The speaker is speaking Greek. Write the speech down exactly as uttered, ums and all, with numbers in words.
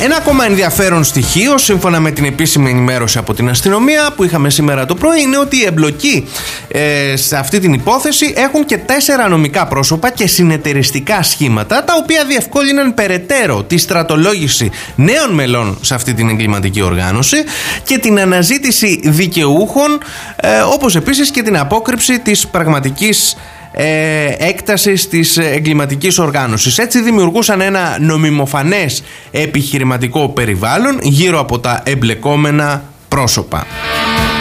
Ένα ακόμα ενδιαφέρον στοιχείο, σύμφωνα με την επίσημη ενημέρωση από την αστυνομία που είχαμε σήμερα το πρωί, είναι ότι οι εμπλοκοί ε, σε αυτή την υπόθεση έχουν και τέσσερα νομικά πρόσωπα και συνεταιριστικά σχήματα, τα οποία διευκόλυναν περαιτέρω τη στρατολόγηση νέων μελών σε αυτή την εγκληματική οργάνωση και την αναζήτηση δικαιούχων, ε, όπως επίσης και την απόκρυψη της πραγματικής Ε, έκτασης της εγκληματικής οργάνωσης. Έτσι δημιουργούσαν ένα νομιμοφανές επιχειρηματικό περιβάλλον γύρω από τα εμπλεκόμενα πρόσωπα.